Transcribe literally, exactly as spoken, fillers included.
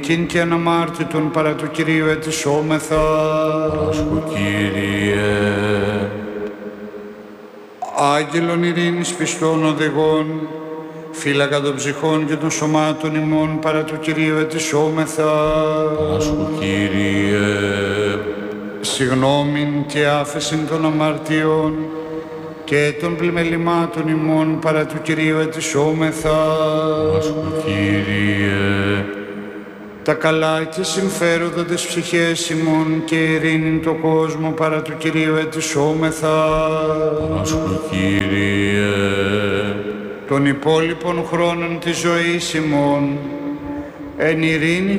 Κιν και αναμάρτητον παρά του Κυρίου ετισόμεθα. Άσχου Κύριε. Άγγελον ειρήνης πιστών οδηγών, φύλακα των ψυχών και των σωμάτων ημών παρά του Κυρίου ετισόμεθα. Άσχου Κύριε. Συγνώμην και άφεσιν των αμαρτιών και των πλημελημάτων ημών παρά του Κυρίου ετισόμεθα. Άσχου Κύριε. Τα καλά και συμφέροντα της ψυχές ημών και ειρήνην το κόσμο παρά του Κυρίου ετισόμεθα. Άσχου Κύριε. Των υπόλοιπων χρόνων της ζωής ημών εν ειρήνη